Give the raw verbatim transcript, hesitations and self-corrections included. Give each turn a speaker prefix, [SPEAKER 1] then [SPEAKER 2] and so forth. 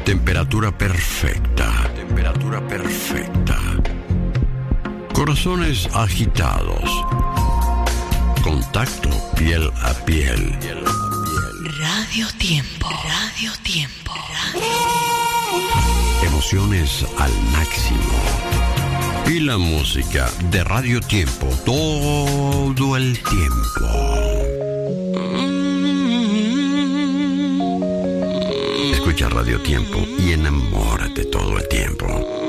[SPEAKER 1] Temperatura perfecta. Temperatura perfecta. Corazones agitados. Contacto piel a piel.
[SPEAKER 2] Radio Tiempo. Radio Tiempo. Radio...
[SPEAKER 1] Emociones al máximo. Y la música de Radio Tiempo todo el tiempo. Escucha Radio Tiempo y enamórate todo el tiempo.